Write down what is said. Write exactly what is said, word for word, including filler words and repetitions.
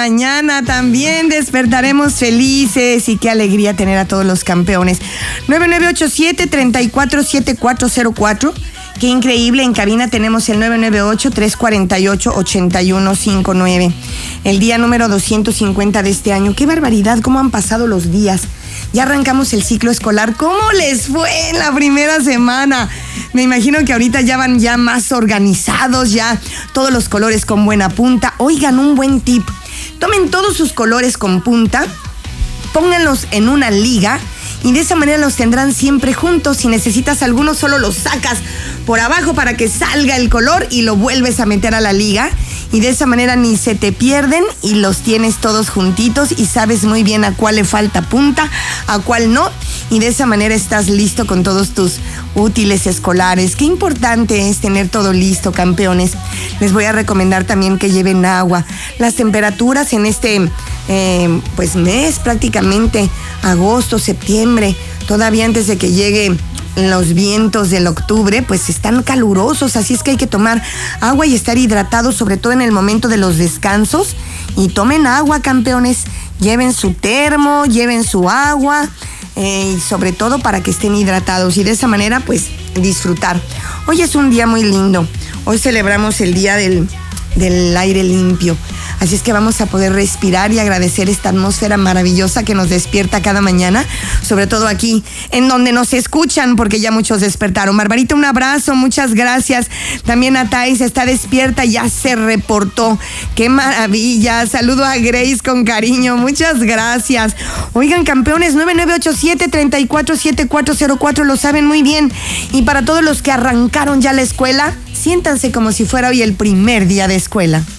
mañana también despertaremos felices y qué alegría tener a todos los campeones. nueve nueve ocho siete, tres cuatro siete cuatro cero cuatro. Qué increíble, en cabina tenemos el nueve nueve ocho, tres cuatro ocho, ocho uno cinco nueve. El día número doscientos cincuenta de este año. Qué barbaridad, cómo han pasado los días. Ya arrancamos el ciclo escolar. ¿Cómo les fue en la primera semana? Me imagino que ahorita ya van ya más organizados, ya todos los colores con buena punta. Oigan, un buen tip. Tomen todos sus colores con punta, pónganlos en una liga y de esa manera los tendrán siempre juntos. Si necesitas algunos, solo los sacas por abajo para que salga el color y lo vuelves a meter a la liga. Y de esa manera ni se te pierden y los tienes todos juntitos y sabes muy bien a cuál le falta punta, a cuál no. Y de esa manera estás listo con todos tus útiles escolares. Qué importante es tener todo listo, campeones. Les voy a recomendar también que lleven agua. Las temperaturas en este eh, pues mes, prácticamente agosto, septiembre, todavía antes de que llegue los vientos del octubre, pues están calurosos, así es que hay que tomar agua y estar hidratados, sobre todo en el momento de los descansos. Y tomen agua, campeones, lleven su termo, lleven su agua, eh, y sobre todo para que estén hidratados y de esa manera pues disfrutar. Hoy es un día muy lindo, hoy celebramos el día del, del aire limpio. Así es que vamos a poder respirar y agradecer esta atmósfera maravillosa que nos despierta cada mañana, sobre todo aquí en donde nos escuchan, porque ya muchos despertaron. Barbarita, un abrazo, muchas gracias. También a Thais está despierta, ya se reportó. ¡Qué maravilla! Saludo a Grace con cariño, muchas gracias. Oigan, campeones, nueve nueve ocho siete, tres cuatro siete cuatro cero cuatro, lo saben muy bien. Y para todos los que arrancaron ya la escuela, siéntanse como si fuera hoy el primer día de escuela.